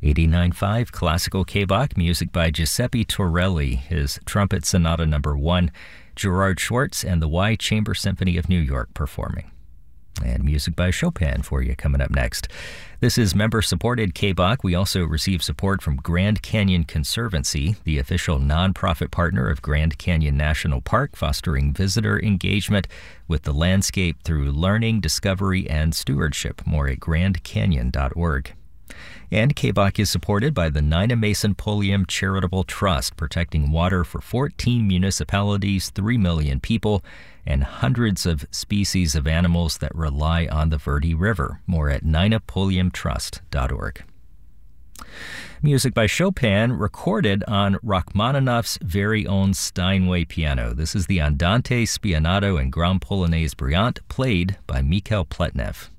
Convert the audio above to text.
89.5 Classical K-Bach, music by Giuseppe Torelli, his Trumpet Sonata No. 1, Gerard Schwartz and the Y Chamber Symphony of New York performing. And music by Chopin for you coming up next. This is member-supported K-Bach. We also receive support from Grand Canyon Conservancy, the official nonprofit partner of Grand Canyon National Park, fostering visitor engagement with the landscape through learning, discovery, and stewardship. More at grandcanyon.org. And K-Bach is supported by the Nina Mason Pulliam Charitable Trust, protecting water for 14 municipalities, 3 million people, and hundreds of species of animals that rely on the Verde River. More at ninapulliamtrust.org. Music by Chopin, recorded on Rachmaninoff's very own Steinway piano. This is the Andante Spianato and Grand Polonaise Brillante, played by Mikhail Pletnev.